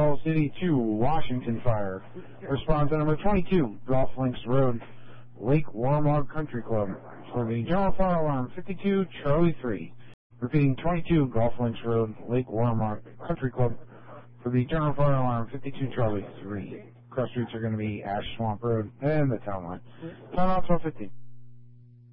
Falls City to Washington Fire. Responds to number 22, Golf Links Road, Lake Warmog Country Club. For the General Fire Alarm, 52 Charlie 3. Repeating, 22 Golf Links Road, Lake Warmog Country Club. For the General Fire Alarm, 52 Charlie 3. Cross streets are going to be Ash Swamp Road and the town line. Time out 12:15.